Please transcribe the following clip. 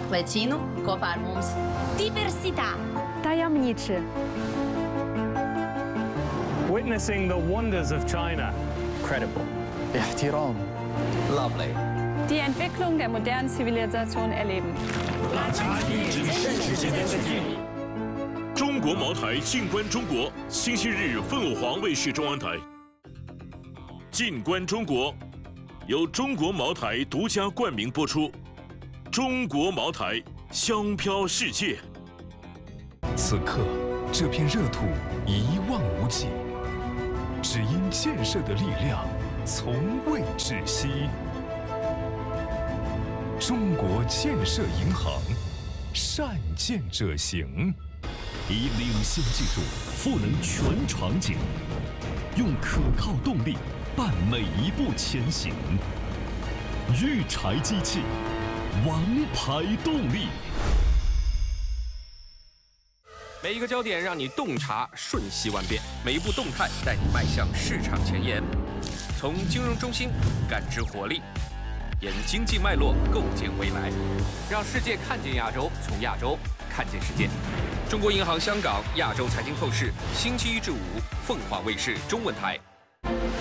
Lecīnu kopā ar mums. Diversità. Tajemniczy. Witnessing the wonders of China. Credible. احترام. Lovely. Die Entwicklung der modernen Zivilisation erleben. 中国茅台静观中国，星期日凤凰卫视中文台。静观中国由中国茅台独家冠名播出。中国茅台，香飘世界。 此刻，这片热土一望无际，只因建设的力量从未止息。中国建设银行，善建者行， 以领先技术赋能全场景，用可靠动力伴每一步前行。育柴机器，王牌动力。 每一个焦点让你洞察瞬息万变，每一步动态带你迈向市场前沿。从金融中心感知活力，沿经济脉络构建未来，让世界看见亚洲，从亚洲看见世界。中国银行香港亚洲财经透视，星期一至五，凤凰卫视中文台。